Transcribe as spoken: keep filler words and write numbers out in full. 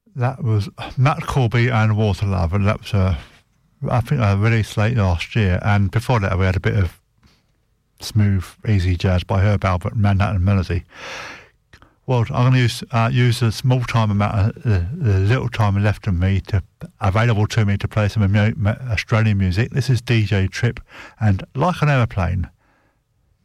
That was Matt Corby and Water Love, and that was a, I think a release late last year. And before that, we had a bit of smooth, easy jazz by Herb Alpert and Manhattan Melody. Well, I'm going to use uh, use the small time amount, of, uh, the little time left of me to available to me to play some Australian music. This is D J Trip and Like an Aeroplane.